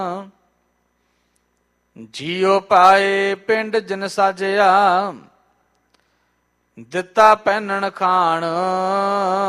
ਜੀਉ ਪਾਏ ਪਿੰਡ ਜਿਨ ਸਾਜਿਆ, ਦਿੱਤਾ ਪਹਿਨਣ ਖਾਣ।